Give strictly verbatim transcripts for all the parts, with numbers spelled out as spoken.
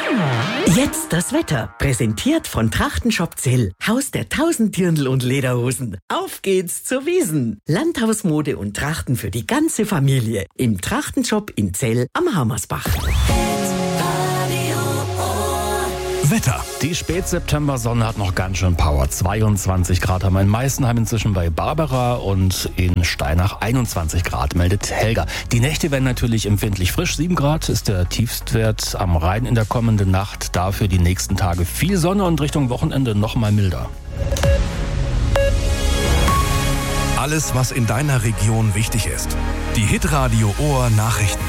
Jetzt das Wetter. Präsentiert von Trachtenshop Zell. Haus der tausend Dirndl und Lederhosen. Auf geht's zur Wiesn. Landhausmode und Trachten für die ganze Familie. Im Trachtenshop in Zell am Hammersbach. Wetter. Die Spätseptember-Sonne hat noch ganz schön Power. zweiundzwanzig Grad haben wir in Meißenheim inzwischen bei Barbara und in Steinach einundzwanzig Grad, meldet Helga. Die Nächte werden natürlich empfindlich frisch. sieben Grad ist der Tiefstwert am Rhein in der kommenden Nacht. Dafür die nächsten Tage viel Sonne und Richtung Wochenende noch mal milder. Alles, was in deiner Region wichtig ist. Die Hitradio Ohr Nachrichten.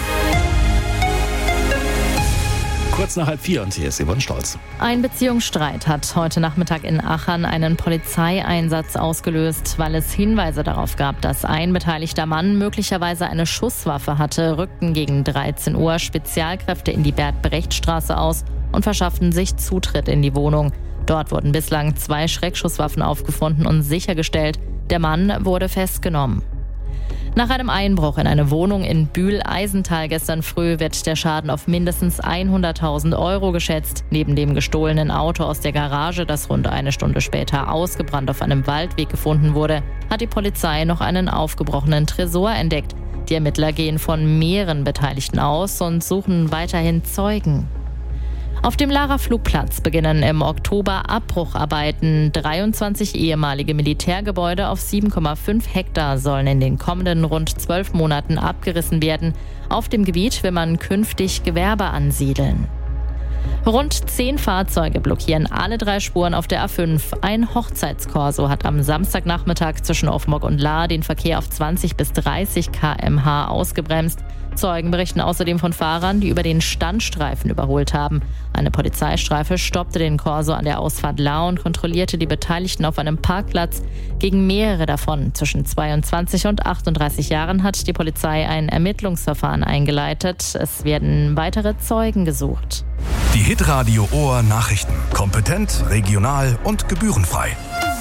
Kurz nach halb vier und hier ist Yvonne Stolz. Ein Beziehungsstreit hat heute Nachmittag in Achern einen Polizeieinsatz ausgelöst. Weil es Hinweise darauf gab, dass ein beteiligter Mann möglicherweise eine Schusswaffe hatte, rückten gegen dreizehn Uhr Spezialkräfte in die Bert-Brecht-Straße aus und verschafften sich Zutritt in die Wohnung. Dort wurden bislang zwei Schreckschusswaffen aufgefunden und sichergestellt. Der Mann wurde festgenommen. Nach einem Einbruch in eine Wohnung in Bühl-Eisental gestern früh wird der Schaden auf mindestens hunderttausend Euro geschätzt. Neben dem gestohlenen Auto aus der Garage, das rund eine Stunde später ausgebrannt auf einem Waldweg gefunden wurde, hat die Polizei noch einen aufgebrochenen Tresor entdeckt. Die Ermittler gehen von mehreren Beteiligten aus und suchen weiterhin Zeugen. Auf dem Lara-Flugplatz beginnen im Oktober Abbrucharbeiten. dreiundzwanzig ehemalige Militärgebäude auf sieben Komma fünf Hektar sollen in den kommenden rund zwölf Monaten abgerissen werden. Auf dem Gebiet will man künftig Gewerbe ansiedeln. Rund zehn Fahrzeuge blockieren alle drei Spuren auf der A fünf. Ein Hochzeitskorso hat am Samstagnachmittag zwischen Offenburg und Lahr den Verkehr auf zwanzig bis dreißig Kilometer pro Stunde ausgebremst. Zeugen berichten außerdem von Fahrern, die über den Standstreifen überholt haben. Eine Polizeistreife stoppte den Korso an der Ausfahrt Lahr und kontrollierte die Beteiligten auf einem Parkplatz. Gegen mehrere davon, zwischen zweiundzwanzig und achtunddreißig Jahren, hat die Polizei ein Ermittlungsverfahren eingeleitet. Es werden weitere Zeugen gesucht. Die Hitradio Ohr Nachrichten. Kompetent, regional und gebührenfrei.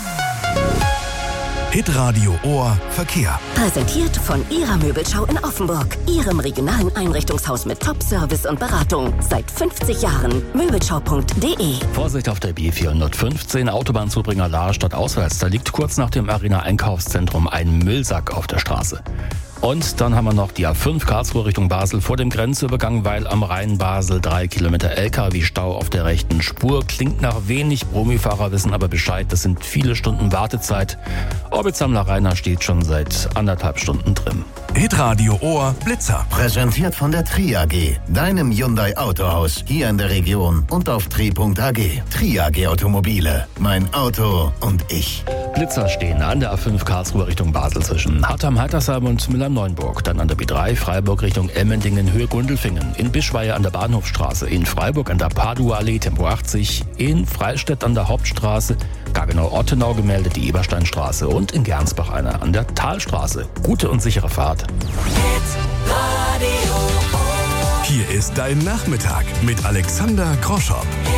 Hitradio Ohr Verkehr. Präsentiert von Ihrer Möbelschau in Offenburg. Ihrem regionalen Einrichtungshaus mit Top-Service und Beratung. Seit fünfzig Jahren. Möbelschau punkt de. Vorsicht auf der B vierhundertfünfzehn, Autobahnzubringer Lahr stadtauswärts. Da liegt kurz nach dem Arena-Einkaufszentrum ein Müllsack auf der Straße. Und dann haben wir noch die A fünf Karlsruhe Richtung Basel vor dem Grenzübergang, weil am Rhein Basel drei Kilometer L K W-Stau auf der rechten Spur. Klingt nach wenig, Bromifahrer wissen aber Bescheid, das sind viele Stunden Wartezeit. Orbitsammler Rainer steht schon seit anderthalb Stunden drin. Hitradio Ohr Blitzer. Präsentiert von der Tri A G, deinem Hyundai Autohaus, hier in der Region und auf tri punkt a g. Tri A G Automobile, mein Auto und ich. Blitzer stehen an der A fünf Karlsruhe Richtung Basel zwischen Hattem-Haltersheim und Müllheim-Neuenburg. Dann an der B drei Freiburg Richtung Emmendingen Höhe Gundelfingen. In Bischweier an der Bahnhofstraße. In Freiburg an der Padua-Allee Tempo achtzig. In Freistädt an der Hauptstraße. Gaggenau-Ortenau gemeldet die Ebersteinstraße. Und in Gernsbach einer an der Talstraße. Gute und sichere Fahrt. Hier ist dein Nachmittag mit Alexander Kroschop.